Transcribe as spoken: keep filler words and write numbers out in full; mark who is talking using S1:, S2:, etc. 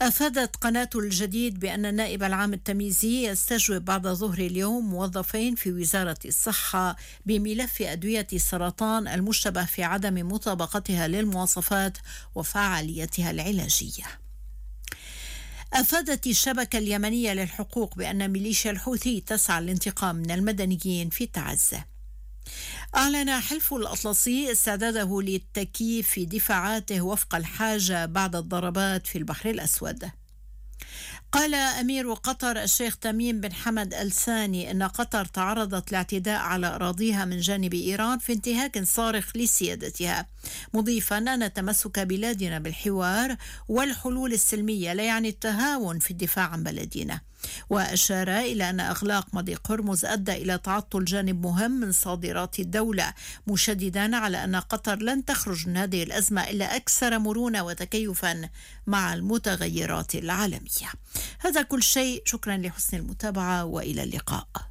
S1: أفادت قناة الجديد بأن النائب العام التمييزي يستجوب بعد ظهر اليوم موظفين في وزارة الصحة بملف أدوية السرطان المشتبه في عدم مطابقتها للمواصفات وفعاليتها العلاجية. أفادت الشبكة اليمنية للحقوق بأن ميليشيا الحوثي تسعى للانتقام من المدنيين في تعزة. أعلن حلف الأطلسي استعداده للتكييف في دفاعاته وفق الحاجة بعد الضربات في البحر الأسود. قال أمير قطر الشيخ تميم بن حمد الثاني أن قطر تعرضت لاعتداء على أراضيها من جانب إيران في انتهاك صارخ لسيادتها، مضيفا أن تمسك بلادنا بالحوار والحلول السلمية لا يعني التهاون في الدفاع عن بلدنا. وأشار إلى أن إغلاق مضيق هرمز أدى إلى تعطل جانب مهم من صادرات الدولة، مشددا على أن قطر لن تخرج من هذه الأزمة إلا أكثر مرونة وتكيفا مع المتغيرات العالمية. هذا كل شيء، شكرا لحسن المتابعة وإلى اللقاء.